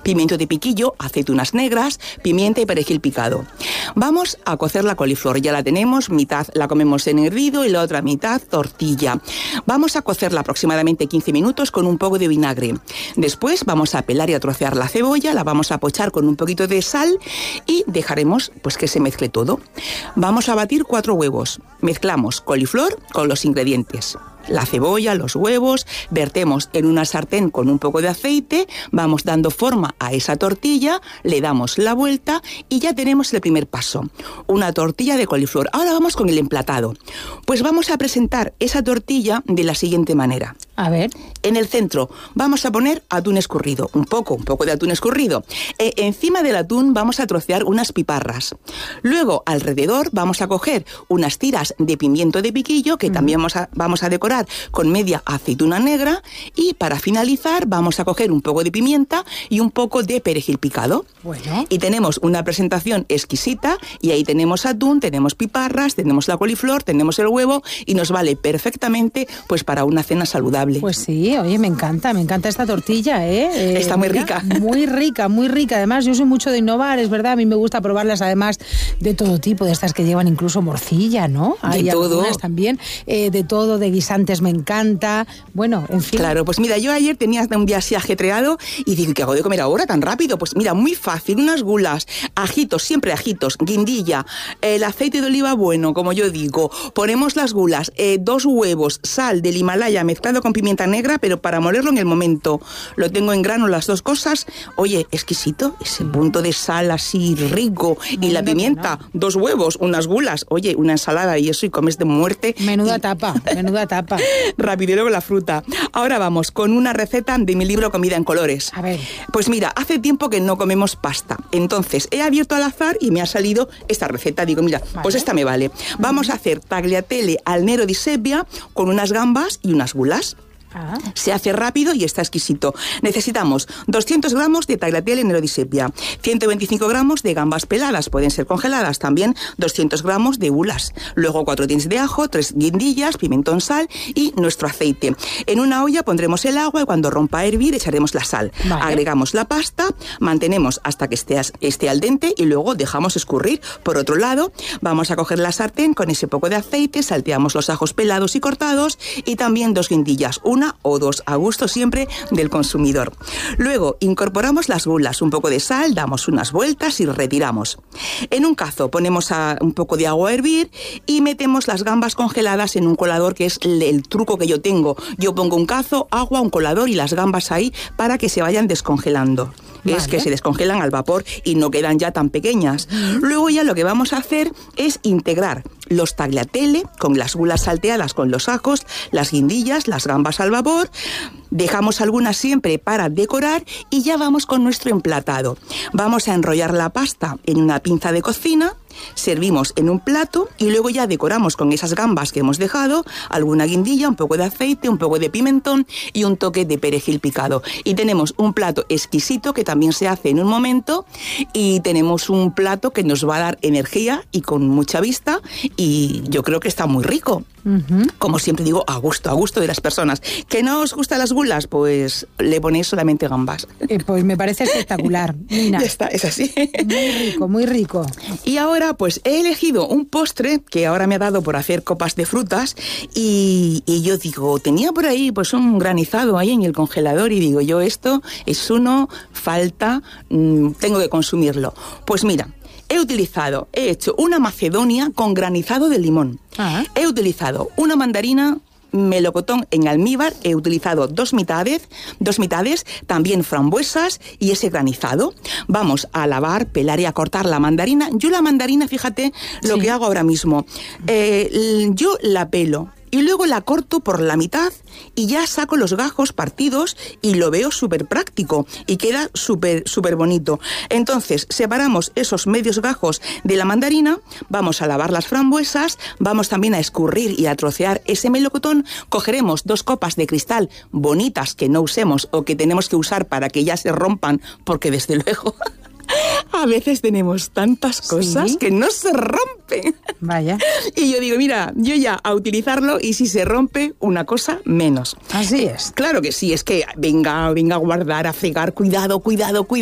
pimiento de piquillo, aceitunas negras, pimienta y perejil picado. Vamos a cocer la coliflor, ya la tenemos, mitad la comemos en hervido y la otra mitad tortilla. Vamos a cocerla aproximadamente 15 minutos con un poco de vinagre. Después vamos a pelar y a trocear la cebolla, la vamos a pochar con un poquito de sal y dejaremos pues que se mezcle todo. Vamos a batir 4 huevos. Mezclamos coliflor con los ingredientes. La cebolla, los huevos, vertemos en una sartén con un poco de aceite, vamos dando forma a esa tortilla, le damos la vuelta y ya tenemos el primer paso, una tortilla de coliflor. Ahora vamos con el emplatado. Pues vamos a presentar esa tortilla de la siguiente manera. A ver. En el centro vamos a poner atún escurrido, un poco de atún escurrido. Encima del atún vamos a trocear unas piparras. Luego, alrededor, vamos a coger unas tiras de pimiento de piquillo que también vamos a decorar con media aceituna negra y para finalizar vamos a coger un poco de pimienta y un poco de perejil picado. Bueno. Y tenemos una presentación exquisita y ahí tenemos atún, tenemos piparras, tenemos la coliflor, tenemos el huevo y nos vale perfectamente pues para una cena saludable. Pues sí, oye, me encanta esta tortilla, ¿eh? Está muy rica. Muy rica, muy rica. Además, yo soy mucho de innovar, es verdad, a mí me gusta probarlas además de todo tipo, de estas que llevan incluso morcilla, ¿no? Hay de todo. También, de todo, de guisantes me encanta. Bueno, en fin. Claro, pues mira, yo ayer tenía un día así ajetreado y digo, ¿qué hago de comer ahora tan rápido? Pues mira, muy fácil, unas gulas, ajitos, siempre ajitos, guindilla, el aceite de oliva bueno, como yo digo, ponemos las gulas, 2 huevos, sal del Himalaya mezclado con pimienta negra, pero para molerlo en el momento. Lo tengo en grano las 2 cosas. Oye, exquisito, ese punto de sal así rico y la pimienta, 2 huevos, unas gulas, oye, una ensalada y eso y comes de muerte. Menuda tapa. Rápido y luego la fruta. Ahora vamos con una receta de mi libro Comida en Colores. A ver. Pues mira, hace tiempo que no comemos pasta. Entonces he abierto al azar y me ha salido esta receta. Digo, mira, pues esta me vale. Vamos a hacer tagliatelle al nero di sebbia con unas gambas y unas gulas. Se hace rápido y está exquisito. Necesitamos 200 gramos de tagliatelle nero di sebbia, 125 gramos de gambas peladas, pueden ser congeladas también, 200 gramos de gulas, luego 4 dientes de ajo, 3 guindillas, pimentón, sal y nuestro aceite. En una olla pondremos el agua y cuando rompa a hervir echaremos la sal. Vale. Agregamos la pasta, mantenemos hasta que esté al dente y luego dejamos escurrir. Por otro lado, vamos a coger la sartén con ese poco de aceite, salteamos los ajos pelados y cortados y también 2 guindillas, una o 2 a gusto siempre del consumidor. Luego incorporamos las gulas, un poco de sal, damos unas vueltas y retiramos. En un cazo ponemos un poco de agua a hervir y metemos las gambas congeladas en un colador, que es el truco que yo tengo. Yo pongo un cazo, agua, un colador y las gambas ahí para que se vayan descongelando. Vale. Es que se descongelan al vapor y no quedan ya tan pequeñas. Luego ya lo que vamos a hacer es integrar los tagliatelle con las gulas salteadas con los ajos, las guindillas, las gambas al vapor. Dejamos algunas siempre para decorar y ya vamos con nuestro emplatado. Vamos a enrollar la pasta en una pinza de cocina, servimos en un plato y luego ya decoramos con esas gambas que hemos dejado, alguna guindilla, un poco de aceite, un poco de pimentón y un toque de perejil picado. Y tenemos un plato exquisito que también se hace en un momento y tenemos un plato que nos va a dar energía y con mucha vista y yo creo que está muy rico. Como siempre digo, a gusto de las personas. ¿Que no os gustan las gulas? Pues le ponéis solamente gambas. Pues me parece espectacular. Nina. Ya está, es así. Muy rico. Y ahora pues he elegido un postre que ahora me ha dado por hacer copas de frutas y yo digo, tenía por ahí pues un granizado ahí en el congelador y digo yo, esto es falta, tengo que consumirlo. Pues mira, he hecho una macedonia con granizado de limón. He utilizado una mandarina melocotón en almíbar, he utilizado 2 mitades, también frambuesas y ese granizado. Vamos a lavar, pelar y a cortar la mandarina. Yo la mandarina, fíjate lo que hago ahora mismo. Yo la pelo y luego la corto por la mitad y ya saco los gajos partidos y lo veo súper práctico y queda súper bonito. Entonces separamos esos medios gajos de la mandarina, vamos a lavar las frambuesas, vamos también a escurrir y a trocear ese melocotón, cogeremos 2 copas de cristal bonitas que no usemos o que tenemos que usar para que ya se rompan, porque desde luego a veces tenemos tantas cosas que no se rompen. Vaya. Y yo digo, mira, yo ya a utilizarlo y si se rompe una cosa menos. Así es. Claro que sí, es que venga a guardar, a fregar, cuidado.